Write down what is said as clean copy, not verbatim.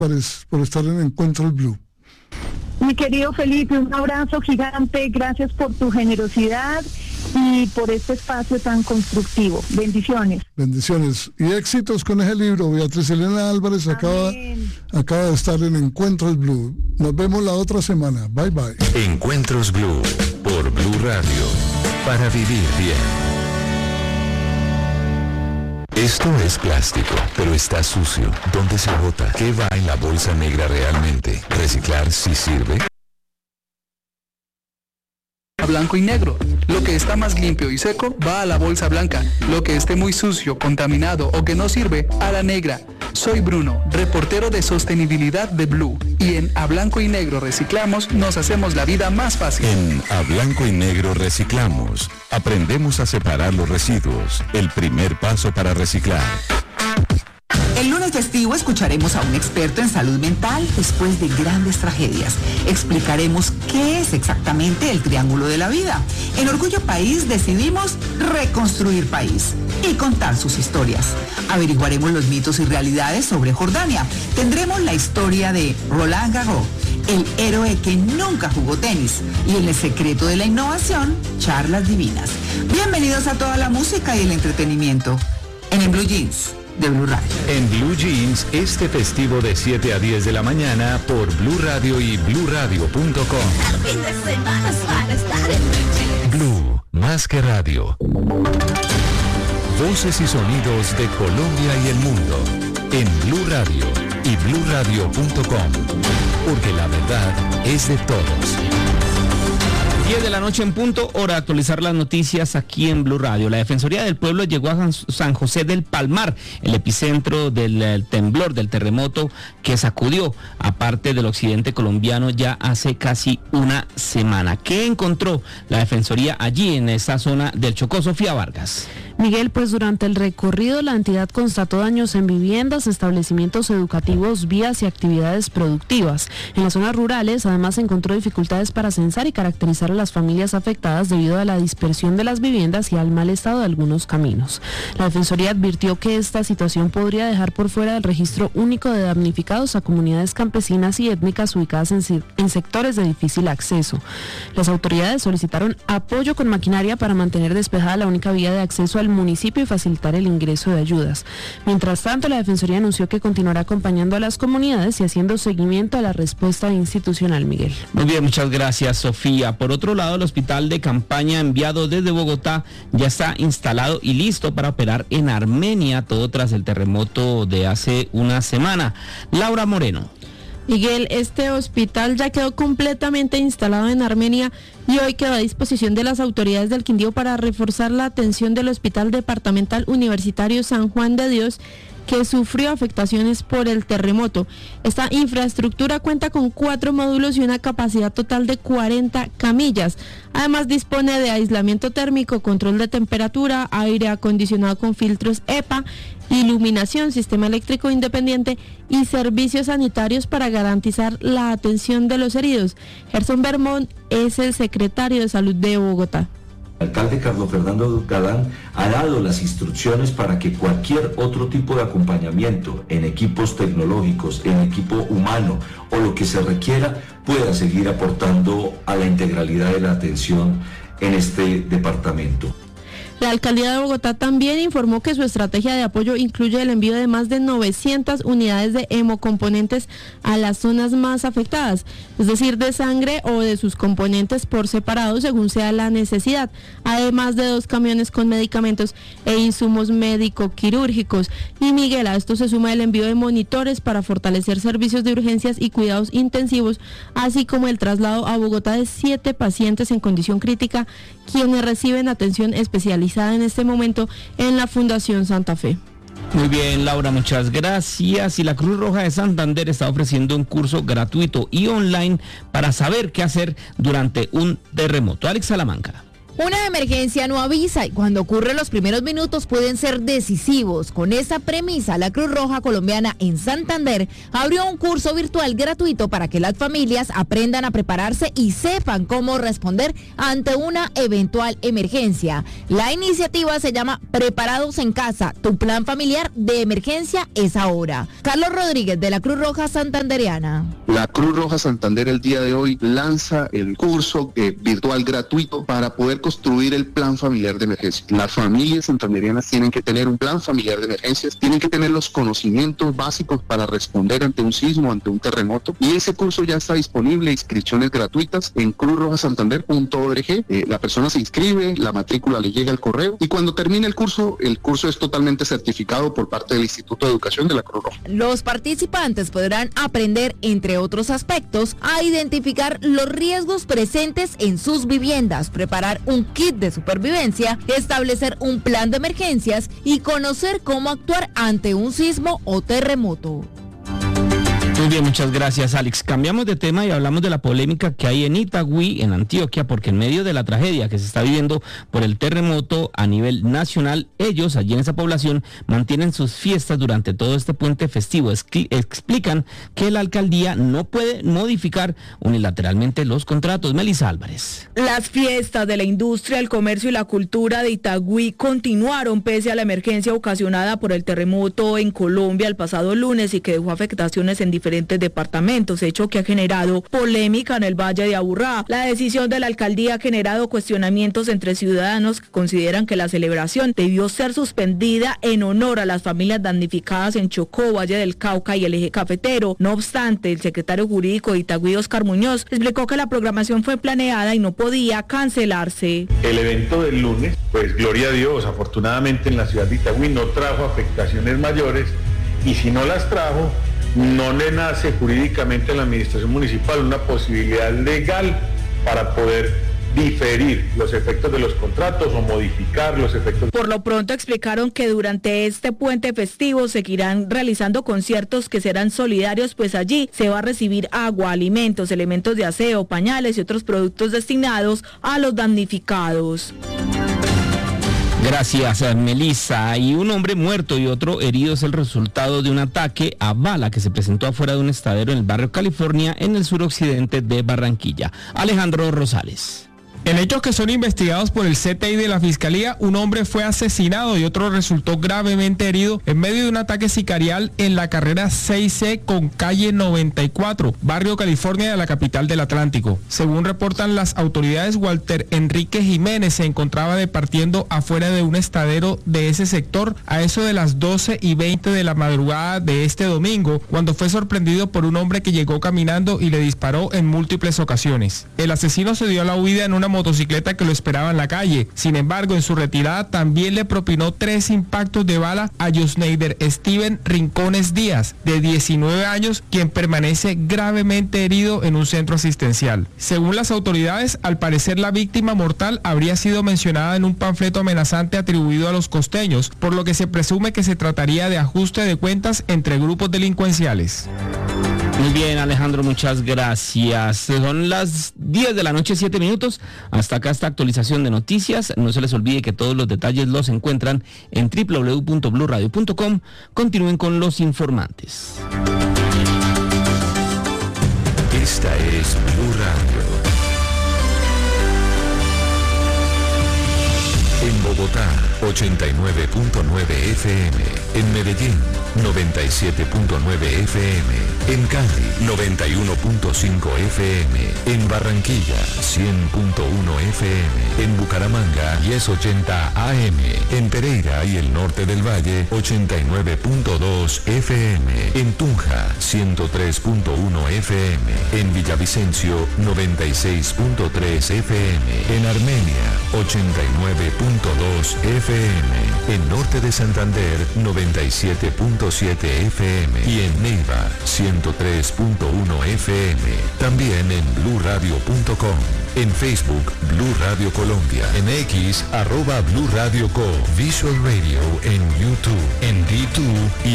por estar en Encuentros Blue. Mi querido Felipe, un abrazo gigante, gracias por tu generosidad y por este espacio tan constructivo. Bendiciones. Bendiciones y éxitos con ese libro. Beatriz Elena Álvarez acaba de estar en Encuentros Blue. Nos vemos la otra semana. Bye bye. Encuentros Blue por Blue Radio, para vivir bien. Esto es plástico, pero está sucio. ¿Dónde se bota? ¿Qué va en la bolsa negra realmente? ¿Reciclar sí sirve? Blanco y negro. Lo que está más limpio y seco va a la bolsa blanca. Lo que esté muy sucio, contaminado o que no sirve, a la negra. Soy Bruno, reportero de sostenibilidad de Blue. Y en A Blanco y Negro Reciclamos nos hacemos la vida más fácil. En A Blanco y Negro Reciclamos aprendemos a separar los residuos. El primer paso para reciclar. El lunes festivo escucharemos a un experto en salud mental después de grandes tragedias. Explicaremos qué es exactamente el triángulo de la vida. En Orgullo País decidimos reconstruir país y contar sus historias. Averiguaremos los mitos y realidades sobre Jordania. Tendremos la historia de Roland Garros, el héroe que nunca jugó tenis, y en el secreto de la innovación, charlas divinas. Bienvenidos a toda la música y el entretenimiento en Blue Jeans de Blue Radio. En Blue Jeans, este festivo de 7 a 10 de la mañana por Blue Radio y BlueRadio.com. Blue, más que radio. Voces y sonidos de Colombia y el mundo en Blue Radio y BlueRadio.com, porque la verdad es de todos. 10 de la noche en punto, hora de actualizar las noticias aquí en Blue Radio. La Defensoría del Pueblo llegó a San José del Palmar, el epicentro del temblor, del terremoto que sacudió a parte del occidente colombiano ya hace casi una semana. ¿Qué encontró la Defensoría allí en esa zona del Chocó? Sofía Vargas. Miguel, pues durante el recorrido la entidad constató daños en viviendas, establecimientos educativos, vías y actividades productivas. En las zonas rurales, además, se encontró dificultades para censar y caracterizar a las familias afectadas debido a la dispersión de las viviendas y al mal estado de algunos caminos. La Defensoría advirtió que esta situación podría dejar por fuera del registro único de damnificados a comunidades campesinas y étnicas ubicadas en sectores de difícil acceso. Las autoridades solicitaron apoyo con maquinaria para mantener despejada la única vía de acceso al municipio y facilitar el ingreso de ayudas. Mientras tanto, la Defensoría anunció que continuará acompañando a las comunidades y haciendo seguimiento a la respuesta institucional. Miguel. Muy bien, muchas gracias, Sofía. Por otro lado, el hospital de campaña enviado desde Bogotá ya está instalado y listo para operar en Armenia, todo tras el terremoto de hace una semana. Laura Moreno. Miguel, este hospital ya quedó completamente instalado en Armenia y hoy quedó a disposición de las autoridades del Quindío para reforzar la atención del Hospital Departamental Universitario San Juan de Dios, que sufrió afectaciones por el terremoto. Esta infraestructura cuenta con 4 módulos y una capacidad total de 40 camillas. Además dispone de aislamiento térmico, control de temperatura, aire acondicionado con filtros EPA, iluminación, sistema eléctrico independiente y servicios sanitarios para garantizar la atención de los heridos. Gerson Bermón es el secretario de Salud de Bogotá. El alcalde Carlos Fernando Galán ha dado las instrucciones para que cualquier otro tipo de acompañamiento en equipos tecnológicos, en equipo humano o lo que se requiera pueda seguir aportando a la integralidad de la atención en este departamento. La alcaldía de Bogotá también informó que su estrategia de apoyo incluye el envío de más de 900 unidades de hemocomponentes a las zonas más afectadas, es decir, de sangre o de sus componentes por separado según sea la necesidad, además de 2 camiones con medicamentos e insumos médico-quirúrgicos. Y Miguel, a esto se suma el envío de monitores para fortalecer servicios de urgencias y cuidados intensivos, así como el traslado a Bogotá de 7 pacientes en condición crítica, quienes reciben atención especializada en este momento en la Fundación Santa Fe. Muy bien, Laura, muchas gracias. Y la Cruz Roja de Santander está ofreciendo un curso gratuito y online para saber qué hacer durante un terremoto. Alex Salamanca. Una emergencia no avisa y cuando ocurre los primeros minutos pueden ser decisivos. Con esa premisa, la Cruz Roja Colombiana en Santander abrió un curso virtual gratuito para que las familias aprendan a prepararse y sepan cómo responder ante una eventual emergencia. La iniciativa se llama Preparados en Casa, tu plan familiar de emergencia es ahora. Carlos Rodríguez de la Cruz Roja Santandereana. La Cruz Roja Santander el día de hoy lanza el curso virtual gratuito para poder construir el plan familiar de emergencia. Las familias santanderianas tienen que tener un plan familiar de emergencias, tienen que tener los conocimientos básicos para responder ante un sismo, ante un terremoto, y ese curso ya está disponible, inscripciones gratuitas en cruzrojasantander.org. La persona se inscribe, la matrícula le llega al correo y cuando termine el curso es totalmente certificado por parte del Instituto de Educación de la Cruz Roja. Los participantes podrán aprender, entre otros aspectos, a identificar los riesgos presentes en sus viviendas, preparar un kit de supervivencia, establecer un plan de emergencias y conocer cómo actuar ante un sismo o terremoto. Muy bien, muchas gracias, Alex. Cambiamos de tema y hablamos de la polémica que hay en Itagüí, en Antioquia, porque en medio de la tragedia que se está viviendo por el terremoto a nivel nacional, ellos allí en esa población mantienen sus fiestas durante todo este puente festivo. Explican que la alcaldía no puede modificar unilateralmente los contratos. Melissa Álvarez. Las fiestas de la industria, el comercio y la cultura de Itagüí continuaron pese a la emergencia ocasionada por el terremoto en Colombia el pasado lunes y que dejó afectaciones en diferentes departamentos, hecho que ha generado polémica en el Valle de Aburrá. La decisión de la alcaldía ha generado cuestionamientos entre ciudadanos que consideran que la celebración debió ser suspendida en honor a las familias damnificadas en Chocó, Valle del Cauca y el Eje Cafetero. No obstante, el secretario jurídico de Itagüí, Oscar Muñoz, explicó que la programación fue planeada y no podía cancelarse. El evento del lunes, pues gloria a Dios, afortunadamente en la ciudad de Itagüí no trajo afectaciones mayores y si no las trajo, no le nace jurídicamente a la administración municipal una posibilidad legal para poder diferir los efectos de los contratos o modificar los efectos. Por lo pronto explicaron que durante este puente festivo seguirán realizando conciertos que serán solidarios, pues allí se va a recibir agua, alimentos, elementos de aseo, pañales y otros productos destinados a los damnificados. Gracias, Melissa. Y un hombre muerto y otro herido es el resultado de un ataque a bala que se presentó afuera de un estadero en el barrio California, en el suroccidente de Barranquilla. Alejandro Rosales. En hechos que son investigados por el CTI de la Fiscalía, un hombre fue asesinado y otro resultó gravemente herido en medio de un ataque sicarial en la carrera 6C con calle 94, barrio California de la capital del Atlántico. Según reportan las autoridades, Walter Enrique Jiménez se encontraba departiendo afuera de un estadero de ese sector a eso de las 12:20 de la madrugada de este domingo, cuando fue sorprendido por un hombre que llegó caminando y le disparó en múltiples ocasiones. El asesino se dio a la huida en una motocicleta que lo esperaba en la calle. Sin embargo, en su retirada también le propinó 3 impactos de bala a Josneider Steven Rincones Díaz, de 19 años, quien permanece gravemente herido en un centro asistencial. Según las autoridades, al parecer la víctima mortal habría sido mencionada en un panfleto amenazante atribuido a los costeños, por lo que se presume que se trataría de ajuste de cuentas entre grupos delincuenciales. Muy bien, Alejandro, muchas gracias. Son las 10 de la noche, 7 minutos. Hasta acá esta actualización de noticias. No se les olvide que todos los detalles los encuentran en www.bluradio.com. Continúen con los informantes. Esta es Blue Radio. En Bogotá, 89.9 FM. En Medellín, 97.9 FM. En Cali, 91.5 FM. En Barranquilla, 100.1 FM. En Bucaramanga, 1080 AM. En Pereira y el norte del Valle, 89.2 FM. En Tunja, 103.1 FM. En Villavicencio, 96.3 FM. En Armenia, 89.2 FM. En norte de Santander, 97.7 FM. Y en Neiva, 103.1 FM. También en bluradio.com. En Facebook, Blue Radio Colombia. En X, @Blue Radio Co. Visual Radio en YouTube. En D2 y